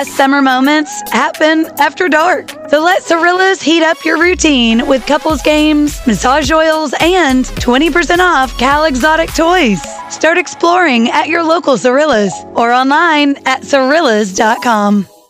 Summer moments happen after dark. So let Cirillas heat up your routine with couples games, massage oils, and 20% off Cal Exotic toys. Start exploring at your local Cirillas or online at Cirillas.com.